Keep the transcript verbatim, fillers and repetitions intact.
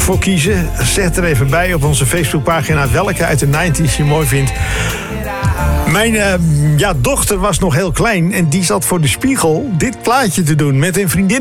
voor kiezen. Zet er even bij op onze Facebookpagina welke uit de negentig je mooi vindt. Mijn uh, ja, dochter was nog heel klein en die zat voor de spiegel dit plaatje te doen met een vriendin.